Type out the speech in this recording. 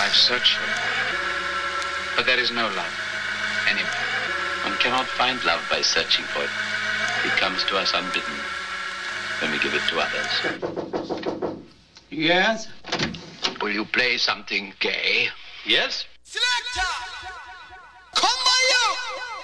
I've searched for it. But there is no love anywhere. One cannot find love by searching for it. It comes to us unbidden when we give it to others. Yes? Will you play something gay? Yes? Selector! Come by you!